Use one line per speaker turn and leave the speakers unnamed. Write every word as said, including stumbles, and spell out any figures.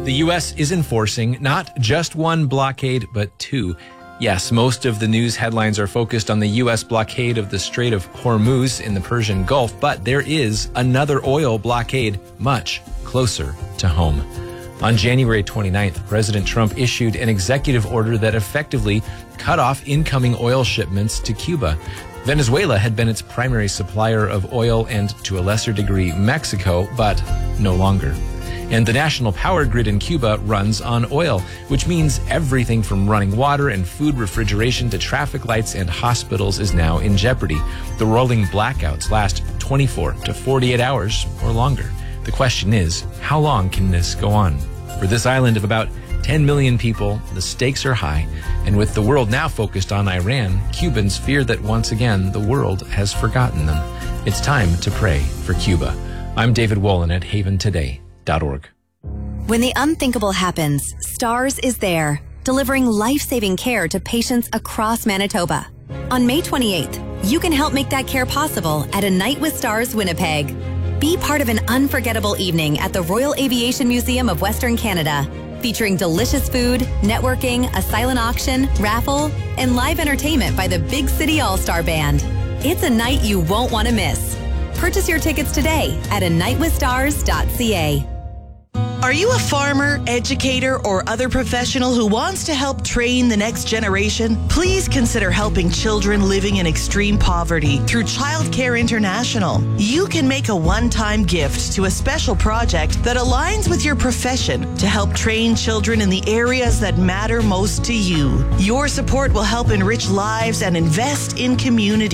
The U S is enforcing not just one blockade, but two. Yes, most of the news headlines are focused on the U S blockade of the Strait of Hormuz in the Persian Gulf, but there is another oil blockade much closer to home. On January twenty-ninth, President Trump issued an executive order that effectively cut off incoming oil shipments to Cuba. Venezuela had been its primary supplier of oil and, to a lesser degree, Mexico, but no longer. And the national power grid in Cuba runs on oil, which means everything from running water and food refrigeration to traffic lights and hospitals is now in jeopardy. The rolling blackouts last twenty-four to forty-eight hours or longer. The question is, how long can this go on? For this island of about ten million people, the stakes are high. And with the world now focused on Iran, Cubans fear that once again the world has forgotten them. It's time to pray for Cuba. I'm David Wolin at haven today dot org.
When the unthinkable happens, STARS is there, delivering life-saving care to patients across Manitoba. On May twenty-eighth, you can help make that care possible at A Night with Stars Winnipeg. Be part of an unforgettable evening at the Royal Aviation Museum of Western Canada, featuring delicious food, networking, a silent auction, raffle, and live entertainment by the Big City All-Star Band. It's a night you won't want to miss. Purchase your tickets today at a night with stars dot c a.
Are you a farmer, educator, or other professional who wants to help train the next generation? Please consider helping children living in extreme poverty through Child Care International. You can make a one-time gift to a special project that aligns with your profession to help train children in the areas that matter most to you. Your support will help enrich lives and invest in community.